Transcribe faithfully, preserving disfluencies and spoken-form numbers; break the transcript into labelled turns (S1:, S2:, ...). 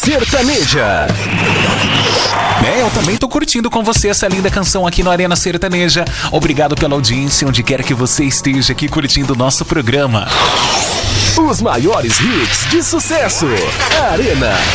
S1: Sertaneja.
S2: É, eu também tô curtindo com você essa linda canção aqui no Arena Sertaneja. Obrigado pela audiência, onde quer que você esteja aqui curtindo o nosso programa.
S1: Os maiores hits de sucesso. Arena